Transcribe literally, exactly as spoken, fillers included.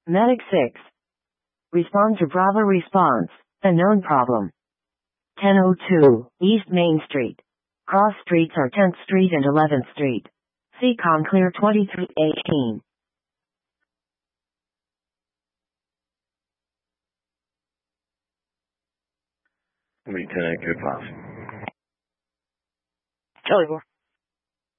Medic six. Respond to Bravo response. A known problem. ten oh two, East Main Street. Cross streets are tenth Street and eleventh Street. C COM clear twenty-three eighteen. Lieutenant Goodhouse. Charlie four.